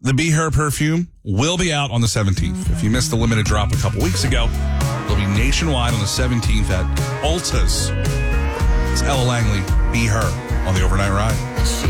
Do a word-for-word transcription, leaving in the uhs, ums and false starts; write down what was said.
The Be Her perfume will be out on the seventeenth. If you missed the limited drop a couple weeks ago, it'll be nationwide on the seventeenth at Ulta's. It's Ella Langley, Be Her, on the Overnight Ride.